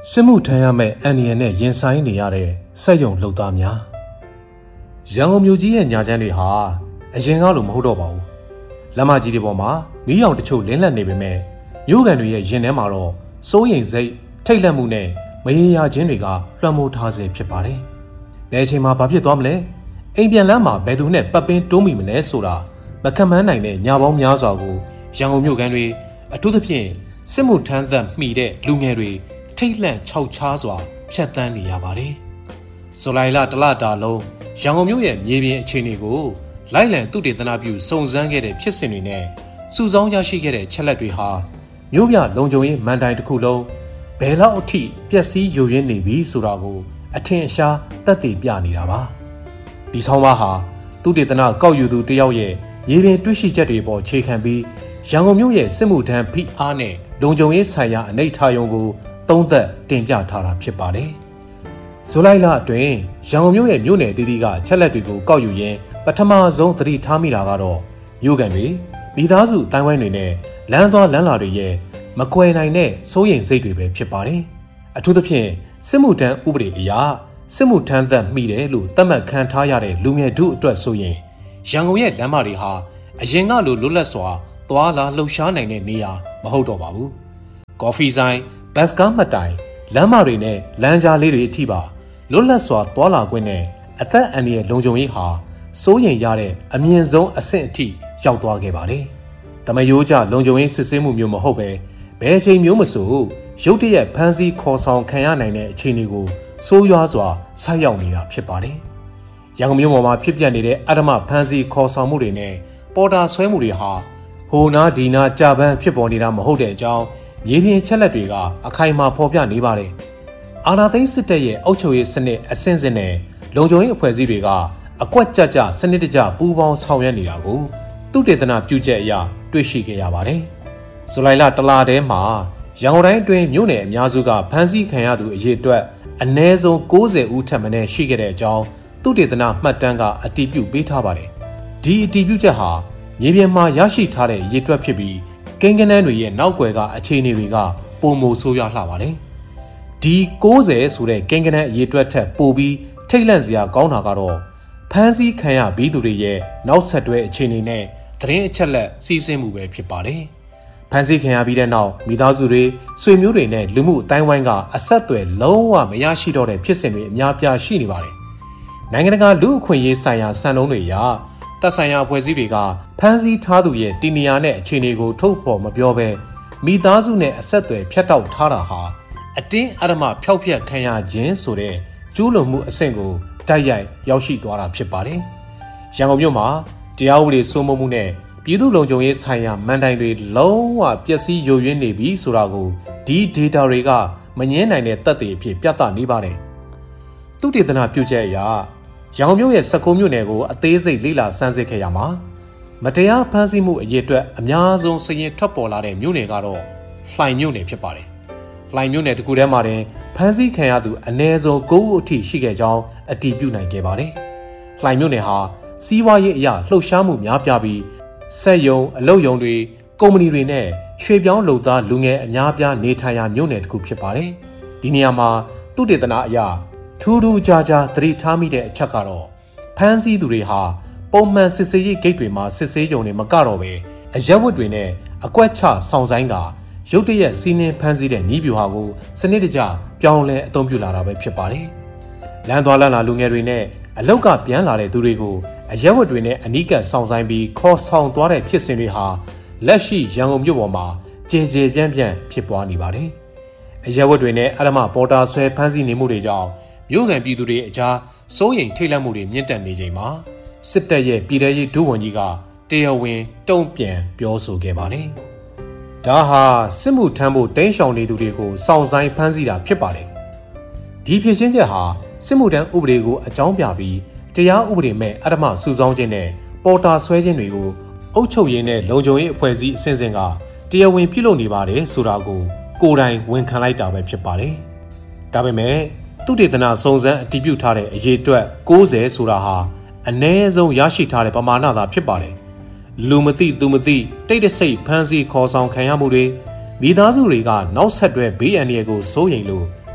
စစ်မှုထမ်းရမယ့်အန်ဒီယန်နဲ့ရင်ဆိုင်နေရတဲ့စက်ရုံလုပ်သားများရန်ကုန်မြို့ကြီးရဲ့ညာချမ်းတွေဟာအရင်ကလိုမဟုတ်တော့ပါဘူးလမ်းမကြီးတွေပေါ်မှာမီးရောင်တချို့လင်းလက်နေပေမဲ့မြို့ကန်တွေရဲ့ရင်ထဲမှာတော့စိုးရိမ်စိတ်ထိတ်လန့်မှုနဲ့မရေရာခြင်းတွေကလွှမ်းမိုးထားစေဖြစ်ပါတယ်ဘယ်အချိန်မှာဘာဖြစ်သွားမလဲအိမ်ပြန်လမ်းမှာဘယ်သူနဲ့ပတ်ပင်းတိုးမိမလဲဆိုတာမခံမန်းနိုင်တဲ့ညာပေါင်းများစွာကိုရန်ကုန်မြို့ကန်တွေအထူးသဖြင့်စစ်မှုထမ်းသက်မှီတဲ့လူငယ်တွေထိတ်လန့်ခြောက်ခြားစွာဖြတ်တန်းနေရပါတယ်။ဇူလိုင်လတလတာလုံးရန်ကုန်မြို့ရဲ့မြေပြင်အခြေအနေကိုလိုက်လံသုတေသနပြုစုံစမ်းခဲ့တဲ့ဖြစ်စဉ်တွေနဲ့စုဆောင်းရရှိခဲ့တဲ့ချက်လက်တွေဟာမြို့ပြလုံခြုံရေးမန်တိုင်တစ်ခုလုံးဘယ်လောက်အထိပျက်စီးယိုယွင်းနေပြီဆိုတာကိုအထင်အရှားသက်သေပြနေတာပါ။ဒီဆောင်ပါဟာသုတေသနကောက်ယူသူတယောက်ရဲ့မြေပြင်တွေ့ရှိချက်တွေပေါ်ခြေခံပြီးရန်ကုန်မြို့ရဲ့စစ်မှုထမ်းဖိအားနဲ့လုံခြုံရေးဆိုင်ရာအနေအထားယုံကိုသုံးသက်တင်ပြထားတာဖြစ်ပါတယ်။ဇူလိုင်လအတွင်းရန်ကုန်မြို့ရဲ့မြို့နယ်တည်တည်ကချက်လက်တွေကိုကောက်ယူရင်းပထမဆုံးသတိထားမိတာကတော့မြို့ကန်တွေမိသားစုတိုင်းဝိုင်းတွေနဲ့လမ်းသွားလမ်းလာတွေရဲ့မကွယ်နိုင်တဲ့စိုးရိမ်စိတ်တွေပဲဖြစ်ပါတယ်။အထူးသဖြင့်စစ်မှုထမ်းဥပဒေအရစစ်မှုထမ်းသက်မိတယ်လို့သတ်မှတ်ခံထားရတဲ့လူငယ်တို့အတွက်ဆိုရင်ရန်ကုန်ရဲ့လမ်းမတွေဟာအရင်ကလိုလွတ်လပ်စွာသွားလာလှုပ်ရှားနိုင်တဲ့နေရာမဟုတ်တော့ပါဘူး။ကော်ဖီဆိုင်ဘတ်စကားမှတ်တိုင်လမ်းမတွေနဲ့လမ်းကြားလေးတွေအထိပါလွတ်လပ်စွာသွားလာခွင့်နဲ့အသက်အန္တရာယ်လုံခြုံရေးဟာစိုးရိမ်ရတဲ့အမြင့်ဆုံးအဆင့်အထိရောက်သွားခဲ့ပါတယ်။တမယိုးကျလုံခြုံရေးစစ်ဆေးမှုမျိုးမဟုတ်ပဲဘယ်အချိန်မျိုးမဆိုရုတ်တရက်ဖမ်းဆီးခေါ်ဆောင်ခံရနိုင်တဲ့အခြေအနေကိုဆိုးရွားစွာဆိုက်ရောက်နေတာဖြစ်ပါတယ်။ရန်ကုန်မြို့ပေါ်မှာဖြစ်ပျက်နေတဲ့အဓမ္မဖမ်းဆီးခေါ်ဆောင်မှုတွေနဲ့ပေါ်တာဆွဲမှုတွေဟာဟိုနာဒီနာကြာပန်းဖြစ်ပေါ်နေတာမဟုတ်တဲ့အကြောင်းမြေပြင်ချက်လက်တွေကအခိုင်အမာဖော်ပြနေပါတယ်။အာဏာသိမ်းစစ်တပ်ရဲ့အုပ်ချုပ်ရေးစနစ်အဆင့်ဆင့်နဲ့လုံခြုံရေးအဖွဲ့အစည်းတွေကအကွက်ကြကြစနစ်တကျပူးပေါင်းဆောင်ရွက်နေတာကိုသုတေသနပြုချက်အရတွေ့ရှိခဲ့ရပါတယ်။ဇူလိုင်လတလထဲမှာရန်ကုန်တိုင်းအတွင်းမြို့နယ်အများစုကဖမ်းဆီးခံရသူအရေအတွက်အနည်းဆုံး90ဦးထက်မနည်းရှိခဲ့တဲ့အကြောင်းသုတေသနမှတ်တမ်းကအတည်ပြုပေးထားပါတယ်။ဒီအတည်ပြုချက်ဟာမြေပြင်မှာရရှိထားတဲ့ရေတွက်ဖြစ်ပြီးကိန်းဂဏန်းတွေရဲ့နောက်ွယ်ကအခြေအနေတွေကပုံမဆိုးရွားလှပါတယ်။ဒီ90ဆိုတဲ့ကိန်းဂဏန်းအရေတွက်ထက်ပိုပြီးထိတ်လန့်စရာကောင်းတာကတော့ဖမ်းဆီးခံရပြီးသူတွေရဲ့နောက်ဆက်တွဲအခြေအနေနဲ့သတင်းအချက်လက်စီးဆင်းမှုပဲဖြစ်ပါတယ်။ဖမ်းဆီးခံရပြီးတဲ့နောက်မိသားစုတွေဆွေမျိုးတွေနဲ့လူမှုအတိုင်းဝိုင်းကအဆက်အသွယ်လုံးဝမရရှိတော့တဲ့ဖြစ်စဉ်တွေအများပြားရှိနေပါတယ်။နိုင်ငံတကာလူ့အခွင့်အရေးဆိုင်ရာစံနှုန်းတွေအရတပ်ဆိုင်ရာအဖွဲ့အစည်းတွေကဖမ်းဆီးထားသူရဲ့တီနီယာနဲ့အခြေအနေကိုထုတ်ဖော်မပြောဘဲမိသားစုနဲ့အဆက်အသွယ်ဖြတ်တောက်ထားတာဟာအတင်းအဓမ္မဖျောက်ဖျက်ခံရခြင်းဆိုတဲ့ကျူးလွန်မှုအဆင့်ကိုတိုက်ရိုက်ရောက်ရှိသွားတာဖြစ်ပါတယ်။ရန်ကုန်မြို့မှာတရားဥပဒေစိုးမိုးမှုနဲ့ပြည်သူ့လုံခြုံရေးဆိုင်ရာမန်တိုင်တွေလုံးဝပျက်စီးယိုယွင်းနေပြီဆိုတာကိုဒီ data တွေကမငြင်းနိုင်တဲ့သက်သေအဖြစ်ပြသနေပါတယ်။သုတေသနပြုချက်အရရန်ကုန်မြို့ရဲ့16မြို့နယ်ကိုအသေးစိတ်လေ့လာစမ်းစစ်ခဲ့ရမှာမတရားဖမ်းဆီးမှုအရေးအတွက်အများဆုံးစာရင်းထွက်ပေါ်လာတဲ့မြို့နယ်ကတော့လှိုင်မြို့နယ်ဖြစ်ပါတယ်။လှိုင်မြို့နယ်တစ်ခုထဲမှာတင်ဖမ်းဆီးခံရသူအနည်းဆုံး9ဦးအထိရှိခဲ့ကြောင်းအတည်ပြုနိုင်ခဲ့ပါတယ်။လှိုင်မြို့နယ်ဟာစီးပွားရေးအရလှုပ်ရှားမှုများပြားပြီးစက်ရုံအလုပ်ရုံတွေကုမ္ပဏီတွေနဲ့ရွှေပြောင်းလုပ်သားလူငယ်အများပြားနေထိုင်ရာမြို့နယ်တစ်ခုဖြစ်ပါတယ်။ဒီနေရာမှာသုတေသနအရထူးထူးခြားခြားသတိထားမိတဲ့အချက်ကတော့ဖမ်းဆီးသူတွေဟာပုံမှန်စစ်ဆေးရေးဂိတ်တွေမှာစစ်ဆေးရုံတွေမကတော့ပဲအရက်ဝတ်တွေနဲ့အကွက်ချဆောင်ဆိုင်ကရုတ်တရက်စီးနှင်းဖမ်းဆီးတဲ့နည်းဗျူဟာကိုစနစ်တကျပြောင်းလဲအသုံးပြုလာတာပဲဖြစ်ပါတယ်။လမ်းသွားလမ်းလာလူငယ်တွေနဲ့အလောက်ကပြန်လာတဲ့သူတွေကိုအရက်ဝတ်တွေနဲ့အနီးကပ်ဆောင်ဆိုင်ပြီးခေါ်ဆောင်သွားတဲ့ဖြစ်စဉ်တွေဟာလက်ရှိရန်ကုန်မြို့ပေါ်မှာကျေကျေပြန့်ပြန့်ဖြစ်ပွားနေပါတယ်။အရက်ဝတ်တွေနဲ့အဓမ္မပေါ်တာဆွဲဖမ်းဆီးနေမှုတွေကြောင့်မြို့ကန်ပြည်သူတွေအကြားစိုးရိမ်ထိတ်လန့်မှုတွေမြင့်တက်နေချိန်မှာစစ်တပ်ရဲ့ပြည်ထရေးဒုဝန်ကြီးကတရားဝင်တုံ့ပြန်ပြောဆိုခဲ့ပါတယ်။ဒါဟာစစ်မှုထမ်းဖို့တင်းရှောင်နေသူတွေကိုစောင့်ဆိုင်ဖမ်းဆီးတာဖြစ်ပါတယ်။ဒီဖြစ်ရှင်းချက်ဟာစစ်မှုထမ်းဥပဒေကိုအကြောင်းပြပြီးတရားဥပဒေမဲ့အဓမ္မစုဆောင်းခြင်းနဲ့ပေါ်တာဆွဲခြင်းတွေကိုအုပ်ချုပ်ရေးနဲ့လုံခြုံရေးအဖွဲ့အစည်းအဆင့်ဆင့်ကတရားဝင်ပြုလုပ်နေပါတယ်ဆိုတာကိုကိုယ်တိုင်ဝန်ခံလိုက်တာပဲဖြစ်ပါတယ်။ဒါပေမဲ့သုတေသနစုံစမ်းအတည်ပြုထားတဲ့အရေးအတွက်90ဆိုတာဟာအနည်းဆုံးရရှိထားတဲ့ပမာဏသာဖြစ်ပါတယ်။လူမသိသူမသိတိတ်တဆိတ်ဖမ်းဆီးခေါ်ဆောင်ခံရမှုတွေမိသားစုတွေကနောက်ဆက်တွဲဘေးအန္တရာယ်ကိုစိုးရိမ်လို့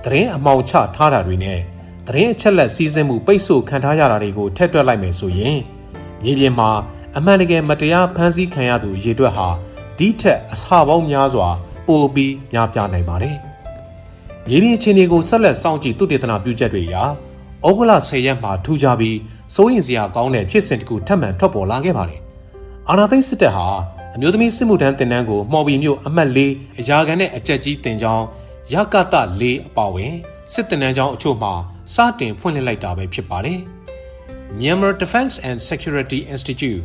သတင်းအမှောင်ချထားတာတွေနဲ့သတင်းအချက်လက်စီးဆင်းမှုပိတ်ဆို့ခံထားရတာတွေကိုထည့်တွက်လိုက်မယ်ဆိုရင်မြေပြင်မှာအမှန်တကယ်မတရားဖမ်းဆီးခံရသူရေတွက်ဟာဒီထက်အဆပေါင်းများစွာပိုပြီးများပြားနိုင်ပါတယ်။မြေပြင်အခြေအနေကိုဆက်လက်စောင့်ကြည့်သုတေသနပြုချက်တွေအရဩဂုတ်လ10ရက်မှာထူးခြားပြီးစိုးရိမ်စရာကောင်းတဲ့ဖြစ်စဉ်တစ်ခုထပ်မံထွက်ပေါ်လာခဲ့ပါတယ်။အာဏာသိမ်းစစ်တပ်ဟာအမျိုးသမီးစစ်မှုထမ်းတင်တန်းကိုမှော်ဘီမြို့အမှတ်၄အရာခံနဲ့အကြက်ကြီးတင်ကြောင်းရကတ၄အပါဝင်စစ်တင်တန်းကျောင်းအချို့မှာစတင်ဖွင့်လှစ်လိုက်တာပဲဖြစ်ပါတယ်။ Myanmar Defense and Security Institute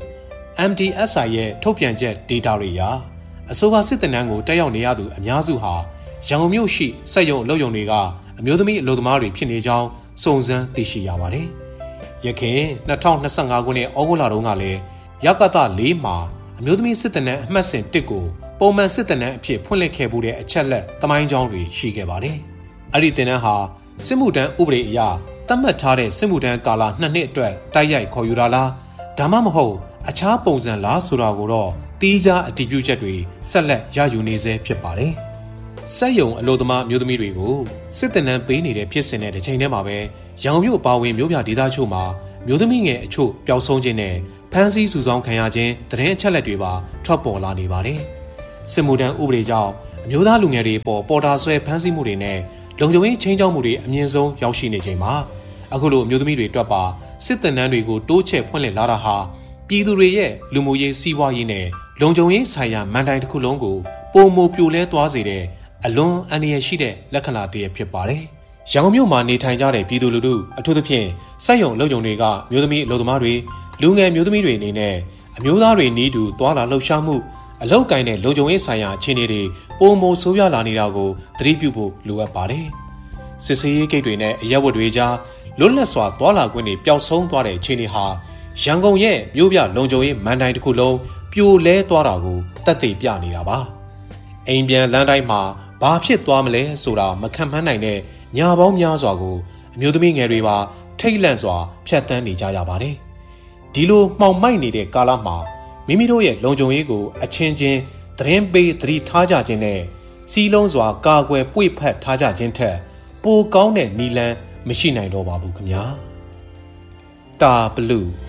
MDSI ရဲ့ထုတ်ပြန်ချက် data တွေအရအဆိုပါစစ်တင်တန်းကိုတက်ရောက်နေရသူအများစုဟာရန်ကုန်မြို့ရှိစက်ရုံအလုပ်ရုံတွေကအမျိုးသမီးအလုပ်သမားတွေဖြစ်နေကြောင်းစုံစမ်းသိရှိရပါတယ်။ယခင်2025ခုနှစ်ဩဂုတ်လတုန်းကလည်းရကတ၄မှာအမျိုးသမီးစစ်တပ်နဲ့အမှတ်စဉ်1ကိုပုံမှန်စစ်တပ်နဲ့အဖြစ်ဖွင့်လှစ်ခဲ့မှုတဲ့အချက်လက်သမိုင်းကြောင်းတွေရှိခဲ့ပါတယ်။အဲ့ဒီတင်တန်းဟာစစ်မှုထမ်းဥပဒေအရသတ်မှတ်ထားတဲ့စစ်မှုထမ်းကာလ2နှစ်အတွက်တိုက်ရိုက်ခေါ်ယူတာလားဒါမှမဟုတ်အခြားပုံစံလားဆိုတာကိုတော့တီးခြားအတည်ပြုချက်တွေဆက်လက်ရယူနေဆဲဖြစ်ပါတယ်။စက်ရုံအလို့သမားမျိုးသမီးတွေကိုစစ်တပ်နဲ့ပေးနေတဲ့ဖြစ်စဉ်တဲ့တစ်ချိန်တည်းမှာပဲရန်ကုန်မြို့အပါအဝင်မြို့ပြဒေသချို့မှာမျိုးသမီးငယ်အချို့ပျောက်ဆုံးခြင်းနဲ့ဖမ်းဆီးစုဆောင်းခံရခြင်းသတင်းအချက်လက်တွေပါထွက်ပေါ်လာနေပါတယ်။စစ်မှုထမ်းဥပဒေကြောင့်အမျိုးသားလူငယ်တွေပေါ်တာဆွဲဖမ်းဆီးမှုတွေနဲ့လုံခြုံရေးချင်းချောက်မှုတွေအမြင့်ဆုံးရောက်ရှိနေချိန်မှာအခုလိုအမျိုးသမီးတွေတွက်ပါစစ်တပ်တန်းတွေကိုတိုးချဲ့ဖွင့်လှစ်လာတာဟာပြည်သူတွေရဲ့လူမှုရေးစီးပွားရေးနဲ့လုံခြုံရေးဆိုင်ရာမန်တိုင်တစ်ခုလုံးကိုပုံမပြိုလဲသွားစေတဲ့အလွန်အန္တရာယ်ရှိတဲ့လက္ခဏာတစ်ရပ်ဖြစ်ပါတယ်။ရန်ကုန်မြို့မှာနေထိုင်ကြတဲ့ပြည်သူလူထုအထူးသဖြင့်စက်ရုံလုပ်ရုံတွေကမျိုးသမီးအလုပ်သမားတွေလူငယ်မျိုးသမီးတွေအနေနဲ့အမျိုးသားတွေနီးတူသွာလာလှုပ်ရှားမှုအလောက်ကိုင်းတဲ့လုံခြုံရေးဆိုင်ရာအခြေအနေတွေပုံမဆိုးရွားလာနေတာကိုသတိပြုဖို့လိုအပ်ပါတယ်။စစ်ဆေးရေးဂိတ်တွေနဲ့အရက်ဝတ်တွေကြားလွတ်လပ်စွာသွာလာခွင့်တွေပျောက်ဆုံးသွားတဲ့အခြေအနေဟာရန်ကုန်ရဲ့မြို့ပြလုံခြုံရေးမန်တိုင်တစ်ခုလုံးပြိုလဲသွားတာကိုသက်သေပြနေတာပါ။အိမ်ပြန်လမ်းတိုင်းမှာဘာဖြစ်သွားမလဲဆိုတာမခံမှန်းနိုင်တဲ့ညာပေါင်းများစွာကိုအမျိုးသမီးငယ်တွေပါထိတ်လန့်စွာဖြတ်သန်းနေကြရပါတယ်။ဒီလိုမှောင်မိုက်နေတဲ့ကာလမှာမိမိတို့ရဲ့လုံခြုံရေးကိုအချင်းချင်းသတင်းပေးသတိထားကြခြင်းနဲ့စီးလုံးစွာကာကွယ်ပွေ့ဖက်ထားကြခြင်းထက်ပိုကောင်းတဲ့နည်းလမ်းမရှိနိုင်တော့ပါဘူးခင်ဗျာ။တာဘလူး